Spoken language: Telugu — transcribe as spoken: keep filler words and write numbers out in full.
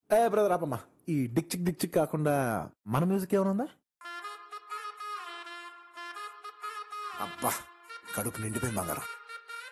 ఏ బ్రదర్ ఆపమ్మా, ఈ డిక్ చిక్ డిక్ చిక్ కాకుండా మన మ్యూజిక్ ఏమైనా ఉందా? అబ్బా కడుపు నిండిపోయి బంగారం.